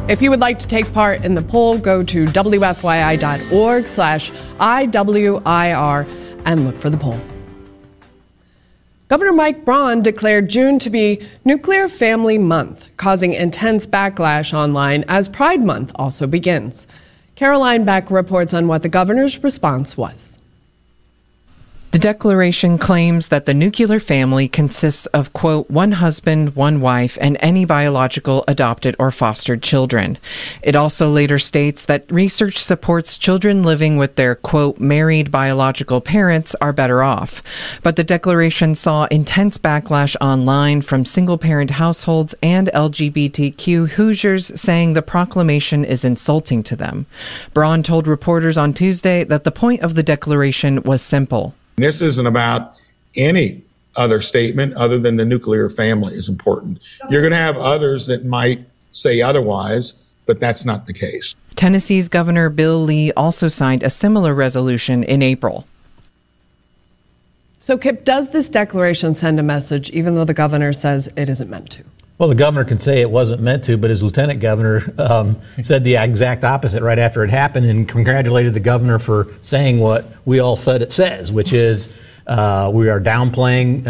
If you would like to take part in the poll, go to wfyi.org/IWIR and look for the poll. Governor Mike Braun declared June to be Nuclear Family Month, causing intense backlash online as Pride Month also begins. Caroline Beck reports on what the governor's response was. The declaration claims that the nuclear family consists of, quote, one husband, one wife, and any biological, adopted, or fostered children. It also later states that research supports children living with their, quote, married biological parents are better off. But the declaration saw intense backlash online from single-parent households and LGBTQ Hoosiers saying the proclamation is insulting to them. Braun told reporters on Tuesday that the point of the declaration was simple. This isn't about any other statement other than the nuclear family is important. You're going to have others that might say otherwise, but that's not the case. Tennessee's Governor Bill Lee also signed a similar resolution in April. So, Kip, does this declaration send a message, even though the governor says it isn't meant to? Well, the governor can say it wasn't meant to, but his lieutenant governor said the exact opposite right after it happened and congratulated the governor for saying what we all said it says, which is we are downplaying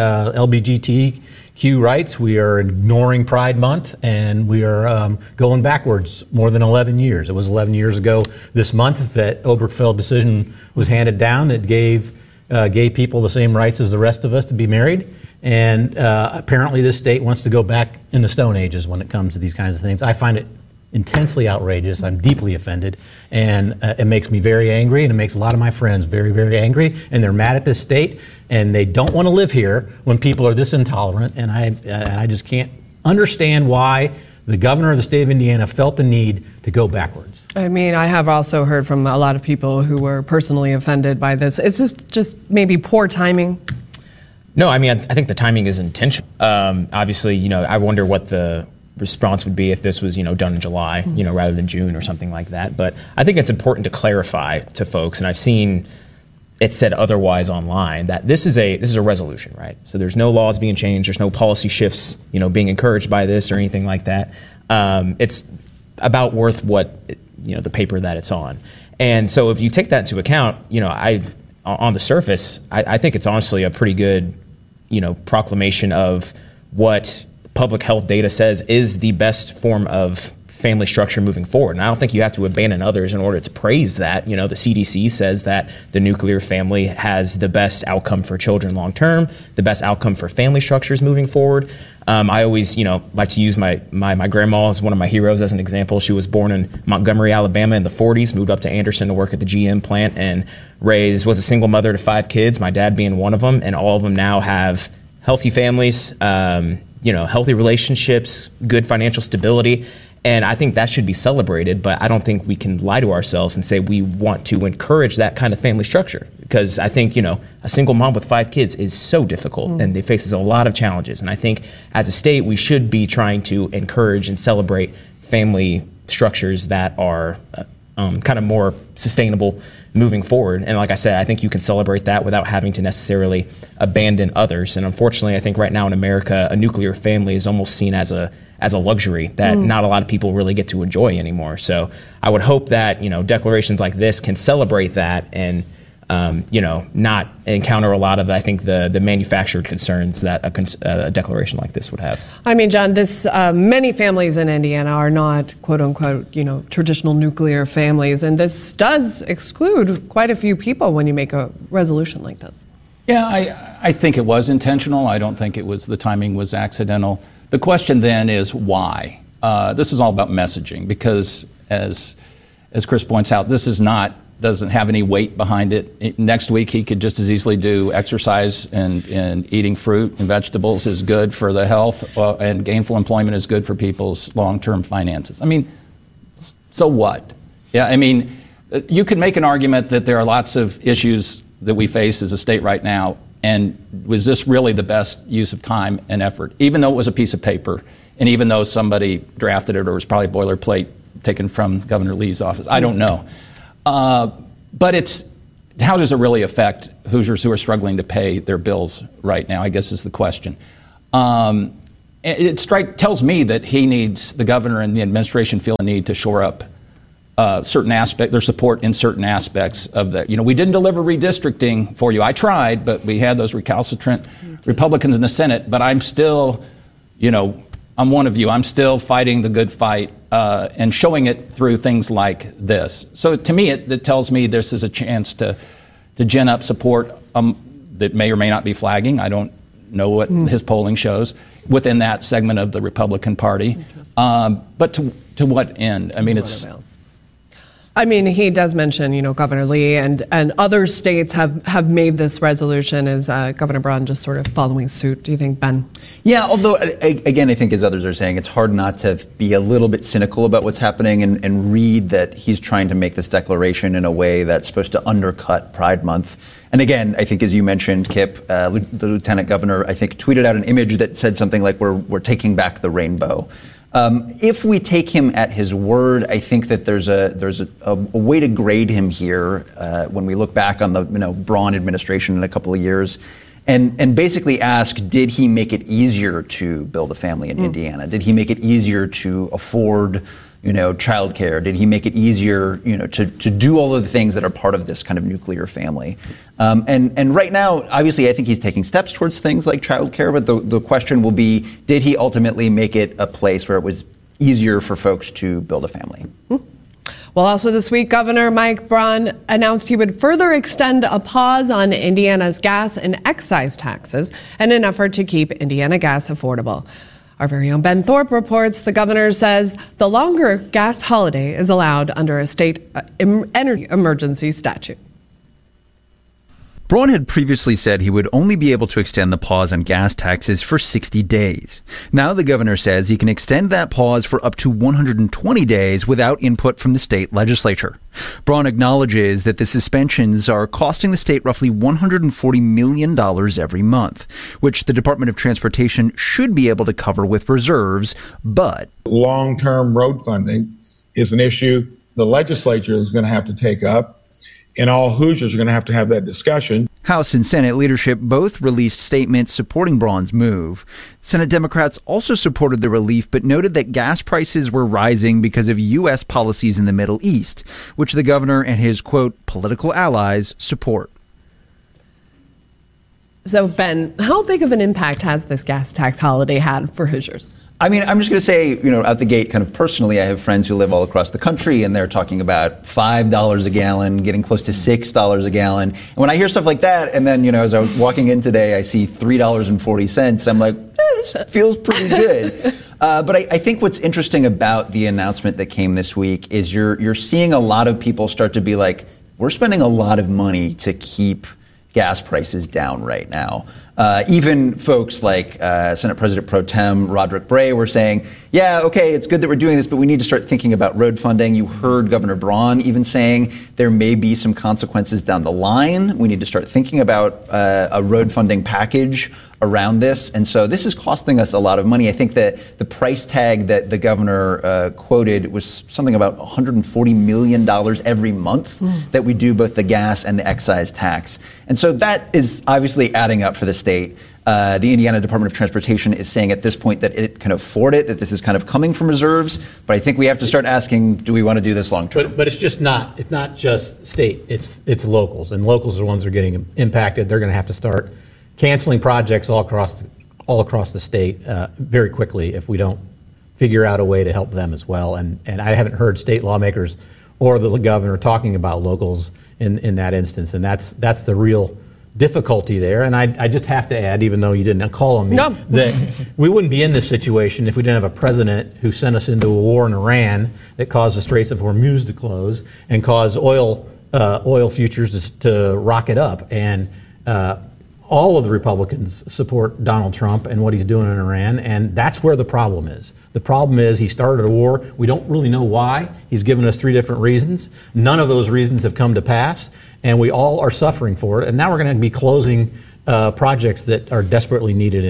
LGBTQ rights, we are ignoring Pride Month, and we are going backwards more than 11 years. It was 11 years ago this month that Obergefell decision was handed down. It gave gay people the same rights as the rest of us to be married. And apparently this state wants to go back in the Stone Ages when it comes to these kinds of things. I find it intensely outrageous. I'm deeply offended. And it makes me very angry, and it makes a lot of my friends very, very angry. And they're mad at this state, and they don't want to live here when people are this intolerant. And I just can't understand why the governor of the state of Indiana felt the need to go backwards. I mean, I have also heard from a lot of people who were personally offended by this. It's just maybe poor timing. No, I mean, I think the timing is intentional. Obviously, I wonder what the response would be if this was, done in July, rather than June or something like that. But I think it's important to clarify to folks, and I've seen it said otherwise online, that this is a resolution, right? So there's no laws being changed, there's no policy shifts, being encouraged by this or anything like that. It's about worth what, the paper that it's on. And so if you take that into account, on the surface, I think it's honestly a pretty good, proclamation of what public health data says is the best form of family structure moving forward. And I don't think you have to abandon others in order to praise that. The CDC says that the nuclear family has the best outcome for children long term, the best outcome for family structures moving forward. I always, like to use my grandma as one of my heroes as an example. She was born in Montgomery, Alabama in the 40s, moved up to Anderson to work at the GM plant, and was a single mother to 5 kids, my dad being one of them, and all of them now have healthy families, healthy relationships, good financial stability. And I think that should be celebrated, but I don't think we can lie to ourselves and say we want to encourage that kind of family structure, because I think, a single mom with 5 kids is so difficult and it faces a lot of challenges. And I think as a state, we should be trying to encourage and celebrate family structures that are kind of more sustainable moving forward. And like I said, I think you can celebrate that without having to necessarily abandon others. And unfortunately, I think right now in America, a nuclear family is almost seen as a luxury that not a lot of people really get to enjoy anymore. So I would hope that, declarations like this can celebrate that and, not encounter a lot of, I think, the manufactured concerns that a declaration like this would have. I mean, John, many families in Indiana are not, quote unquote, traditional nuclear families. And this does exclude quite a few people when you make a resolution like this. Yeah, I think it was intentional. I don't think the timing was accidental. The question then is why? This is all about messaging, because as Chris points out, this doesn't have any weight behind it. Next week he could just as easily do exercise and eating fruit and vegetables is good for the health, and gainful employment is good for people's long-term finances. I mean, so what? Yeah, I mean, you could make an argument that there are lots of issues that we face as a state right now, and was this really the best use of time and effort, even though it was a piece of paper, and even though somebody drafted it, or it was probably boilerplate taken from Governor Lee's office? I don't know. But how does it really affect Hoosiers who are struggling to pay their bills right now, I guess is the question. tells me that the governor and the administration feel a need to shore up certain aspects, their support in certain aspects of that. We didn't deliver redistricting for you. I tried, but we had those recalcitrant Republicans in the Senate. But I'm still, I'm one of you. I'm still fighting the good fight and showing it through things like this. So to me, it tells me this is a chance to gin up support that may or may not be flagging. I don't know what his polling shows within that segment of the Republican Party. But to what end? I mean, he does mention, Governor Lee and other states have made this resolution. Is Governor Braun just sort of following suit, do you think, Ben? Yeah, although, again, I think as others are saying, it's hard not to be a little bit cynical about what's happening and read that he's trying to make this declaration in a way that's supposed to undercut Pride Month. And again, I think as you mentioned, Kip, the Lieutenant Governor, I think, tweeted out an image that said something like, we're taking back the rainbow. If we take him at his word, I think that there's a way to grade him here when we look back on the Braun administration in a couple of years, and basically ask, did he make it easier to build a family in Indiana? Did he make it easier to afford childcare? Did he make it easier to do all of the things that are part of this kind of nuclear family? And right now, obviously, I think he's taking steps towards things like childcare, but the question will be, did he ultimately make it a place where it was easier for folks to build a family? Well, also this week, Governor Mike Braun announced he would further extend a pause on Indiana's gas and excise taxes in an effort to keep Indiana gas affordable. Our very own Ben Thorpe reports the governor says the longer gas holiday is allowed under a state energy emergency statute. Braun had previously said he would only be able to extend the pause on gas taxes for 60 days. Now the governor says he can extend that pause for up to 120 days without input from the state legislature. Braun acknowledges that the suspensions are costing the state roughly $140 million every month, which the Department of Transportation should be able to cover with reserves, but long-term road funding is an issue the legislature is going to have to take up. And all Hoosiers are going to have that discussion. House and Senate leadership both released statements supporting Braun's move. Senate Democrats also supported the relief, but noted that gas prices were rising because of U.S. policies in the Middle East, which the governor and his, quote, political allies support. So, Ben, how big of an impact has this gas tax holiday had for Hoosiers? I mean, I'm just going to say, out the gate, kind of personally, I have friends who live all across the country, and they're talking about $5 a gallon, getting close to $6 a gallon. And when I hear stuff like that, and then, as I was walking in today, I see $3.40, I'm like, this feels pretty good. But I think what's interesting about the announcement that came this week is you're seeing a lot of people start to be like, we're spending a lot of money to keep gas prices down right now. Even folks like Senate President Pro Tem Roderick Bray were saying, yeah, okay, it's good that we're doing this, but we need to start thinking about road funding. You heard Governor Braun even saying there may be some consequences down the line. We need to start thinking about a road funding package around this. And so this is costing us a lot of money. I think that the price tag that the governor quoted was something about $140 million every month that we do both the gas and the excise tax. And so that is obviously adding up for the state. The Indiana Department of Transportation is saying at this point that it can afford it, that this is kind of coming from reserves. But I think we have to start asking, do we want to do this long term? But it's not just state, it's locals. And locals are the ones that are getting impacted. They're going to have to start canceling projects all across the state very quickly if we don't figure out a way to help them as well. And I haven't heard state lawmakers or the governor talking about locals in that instance. And that's the real difficulty there. And I just have to add, even though you didn't call on me, that we wouldn't be in this situation if we didn't have a president who sent us into a war in Iran that caused the Straits of Hormuz to close and caused oil futures to rocket up. And all of the Republicans support Donald Trump and what he's doing in Iran, and that's where the problem is. The problem is he started a war. We don't really know why. He's given us 3 different reasons. None of those reasons have come to pass, and we all are suffering for it. And now we're going to be closing projects that are desperately needed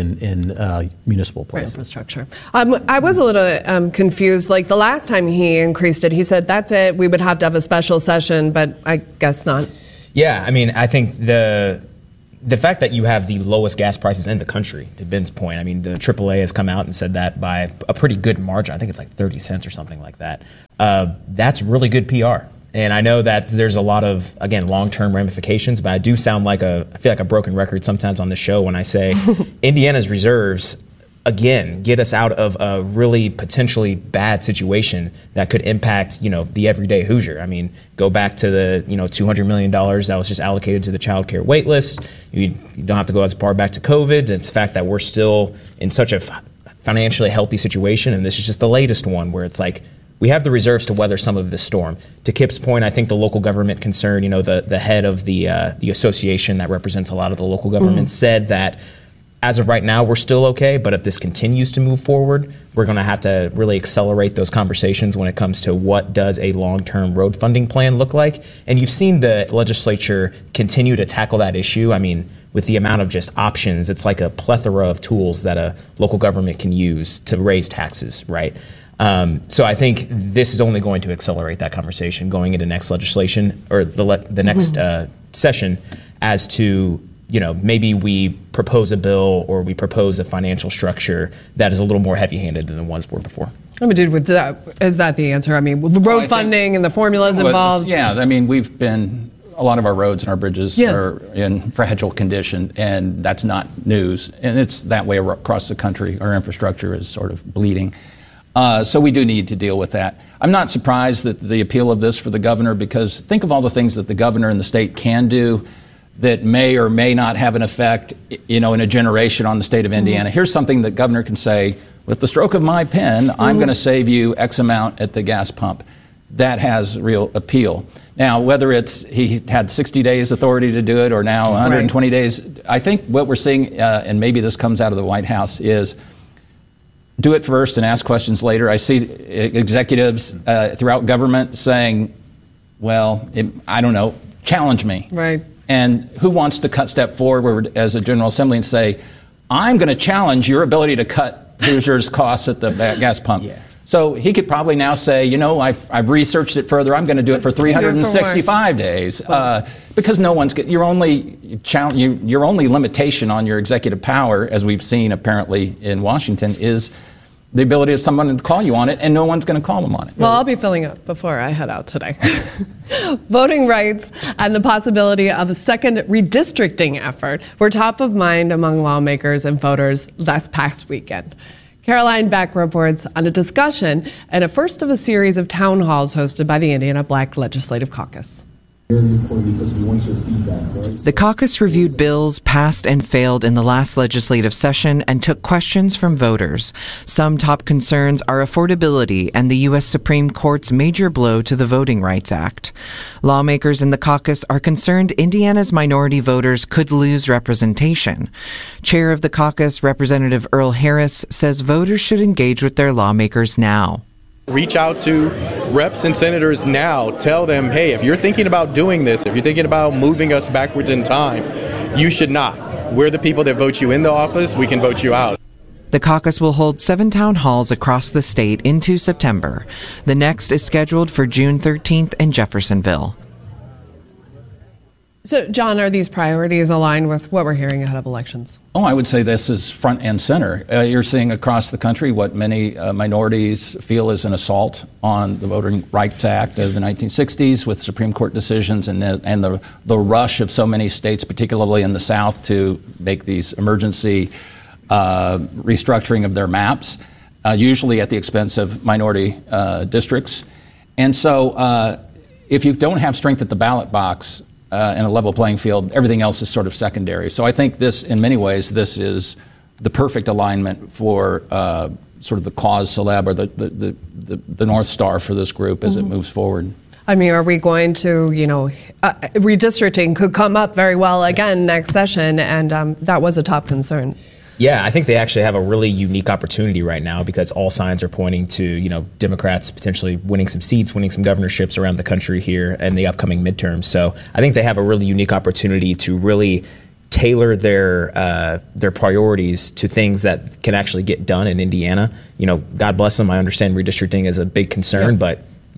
in municipal places. Infrastructure. I was a little confused. Like the last time he increased it, he said, that's it. We would have to have a special session, but I guess not. Yeah, I mean, I think the fact that you have the lowest gas prices in the country, to Ben's point, I mean, the AAA has come out and said that by a pretty good margin. I think it's like 30 cents or something like that. That's really good PR. And I know that there's a lot of, again, long-term ramifications, but I do sound like I feel like a broken record sometimes on the show when I say Indiana's reserves, again, get us out of a really potentially bad situation that could impact, the everyday Hoosier. I mean, go back to the, $200 million that was just allocated to the child care wait list. You don't have to go as far back to COVID. And the fact that we're still in such a financially healthy situation, and this is just the latest one where it's like, we have the reserves to weather some of this storm. To Kip's point, I think the local government concern, the head of the association that represents a lot of the local governments said that as of right now, we're still okay, but if this continues to move forward, we're going to have to really accelerate those conversations when it comes to what does a long-term road funding plan look like. And you've seen the legislature continue to tackle that issue. I mean, with the amount of just options, it's like a plethora of tools that a local government can use to raise taxes, right? So I think this is only going to accelerate that conversation going into next legislation or the next session as to, maybe we propose a bill or we propose a financial structure that is a little more heavy-handed than the ones were before. I mean, dude, is that the answer? I mean, the road funding and the formulas involved? Yeah, I mean, a lot of our roads and our bridges are in fragile condition, and that's not news. And it's that way across the country. Our infrastructure is sort of bleeding. So we do need to deal with that. I'm not surprised that the appeal of this for the governor, because think of all the things that the governor and the state can do that may or may not have an effect, in a generation on the state of Indiana. Here's something that governor can say, with the stroke of my pen, I'm going to save you X amount at the gas pump. That has real appeal. Now, whether he had 60 days authority to do it or now 120 days, I think what we're seeing, and maybe this comes out of the White House, is do it first and ask questions later. I see executives throughout government saying, I don't know, challenge me. Right. And who wants to step forward as a General Assembly and say, I'm going to challenge your ability to cut Hoosiers' costs at the gas pump. Yeah. So he could probably now say, I've researched it further. I'm going to do it for 365 days because no one's your only limitation on your executive power, as we've seen apparently in Washington, is the ability of someone to call you on it, and no one's going to call them on it. Well, I'll be filling up before I head out today. Voting rights and the possibility of a second redistricting effort were top of mind among lawmakers and voters last past weekend. Caroline Beck reports on a discussion and a first of a series of town halls hosted by the Indiana Black Legislative Caucus. The caucus reviewed bills passed and failed in the last legislative session and took questions from voters. Some top concerns are affordability and the U.S. Supreme Court's major blow to the Voting Rights Act. Lawmakers in the caucus are concerned Indiana's minority voters could lose representation. Chair of the caucus, Representative Earl Harris, says voters should engage with their lawmakers now. Reach out to reps and senators now. Tell them, hey, if you're thinking about doing this, if you're thinking about moving us backwards in time, you should not. We're the people that vote you in the office. We can vote you out. The caucus will hold 7 town halls across the state into September. The next is scheduled for June 13th in Jeffersonville. So, John, are these priorities aligned with what we're hearing ahead of elections? Oh, I would say this is front and center. You're seeing across the country what many minorities feel is an assault on the Voting Rights Act of the 1960s with Supreme Court decisions and the rush of so many states, particularly in the South, to make these emergency restructuring of their maps, usually at the expense of minority districts. And so if you don't have strength at the ballot box, in a level playing field, everything else is sort of secondary. So I think this, in many ways, this is the perfect alignment for sort of the cause célèbre, or the North Star for this group as it moves forward. I mean, are we going to, redistricting could come up very well again next session, and that was a top concern. Yeah, I think they actually have a really unique opportunity right now because all signs are pointing to, Democrats potentially winning some seats, winning some governorships around the country here in the upcoming midterms. So I think they have a really unique opportunity to really tailor their priorities to things that can actually get done in Indiana. God bless them. I understand redistricting is a big concern, but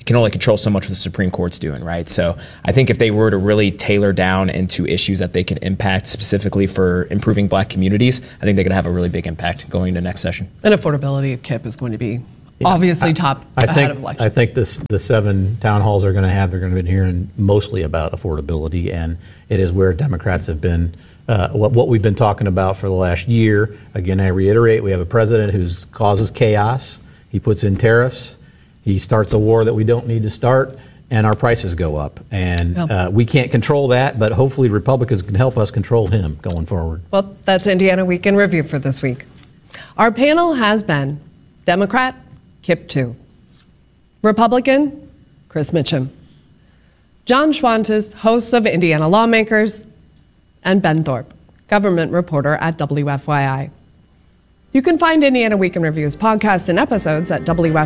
can only control so much what the Supreme Court's doing, right? So I think if they were to really tailor down into issues that they can impact specifically for improving black communities, I think they could have a really big impact going into next session. And affordability of KIPP is going to be obviously top ahead of elections. I think the 7 town halls they're going to be hearing mostly about affordability, and it is where Democrats have been, what we've been talking about for the last year. Again, I reiterate, we have a president who causes chaos. He puts in tariffs. He starts a war that we don't need to start, and our prices go up. And we can't control that, but hopefully Republicans can help us control him going forward. Well, that's Indiana Week in Review for this week. Our panel has been Democrat, Kip 2. Republican, Chris Mitchum. John Schwantes, host of Indiana Lawmakers, and Ben Thorpe, government reporter at WFYI. You can find Indiana Week in Review's podcast and episodes at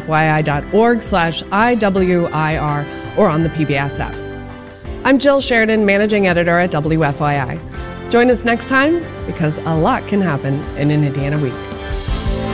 wfyi.org/IWIR or on the PBS app. I'm Jill Sheridan, managing editor at WFYI. Join us next time because a lot can happen in an Indiana week.